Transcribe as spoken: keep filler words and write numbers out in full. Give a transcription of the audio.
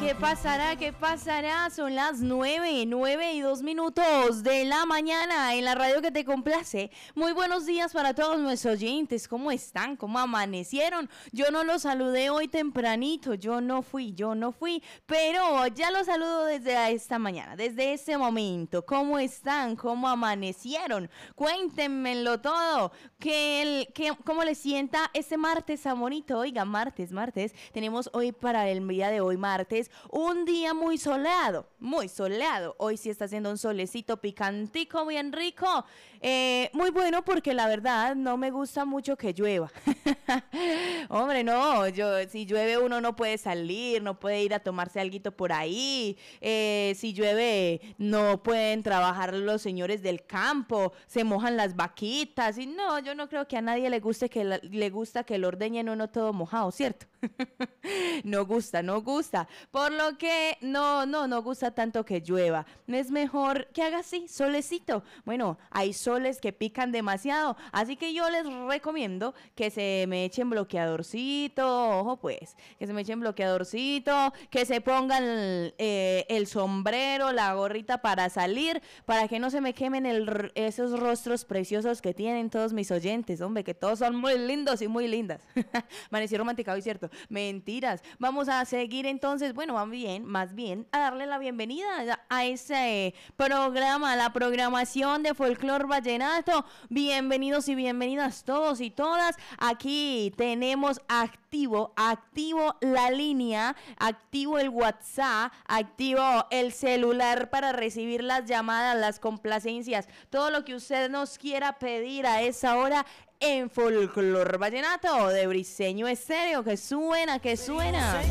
¿Qué pasará? ¿Qué pasará? Son las nueve, nueve y dos minutos de la mañana en la radio que te complace. Muy buenos días para todos nuestros oyentes. ¿Cómo están? ¿Cómo amanecieron? Yo no los saludé hoy tempranito. Yo no fui, yo no fui. Pero ya los saludo desde esta mañana, desde este momento. ¿Cómo están? ¿Cómo amanecieron? Cuéntenmelo todo. ¿Qué el, qué, ¿Cómo les sienta este martes tan bonito? Oiga, martes, martes. Tenemos hoy para el día de hoy, martes, un día muy soleado, muy soleado. Hoy sí está haciendo un solecito picantico, bien rico. Eh, muy bueno porque la verdad no me gusta mucho que llueva. Hombre, no, yo, si llueve uno no puede salir, no puede ir a tomarse alguito por ahí. Eh, si llueve no pueden trabajar los señores del campo, se mojan las vaquitas. Y no, yo no creo que a nadie le guste que la, le gusta que lo ordeñen uno todo mojado, ¿cierto? No gusta, no gusta. Por lo que no, no, no gusta tanto que llueva. Es mejor que haga así, solecito. Bueno, hay soles que pican demasiado, así que yo les recomiendo que se me echen bloqueadorcito, ojo pues, que se me echen bloqueadorcito, que se pongan eh, el sombrero, la gorrita para salir, para que no se me quemen el, esos rostros preciosos que tienen todos mis oyentes, hombre, que todos son muy lindos y muy lindas. Amanecí romanticado, ¿y cierto? Mentiras. Vamos a seguir entonces, bueno, más bien, más bien, a darle la bienvenida a ese programa, la programación de Folclor Vallenato. Bienvenidos y bienvenidas todos y todas. Aquí tenemos activo, activo la línea, activo el WhatsApp, activo el celular para recibir las llamadas, las complacencias, todo lo que usted nos quiera pedir a esa hora en Folclor Vallenato de Briseño Estéreo. Que suena, que suena.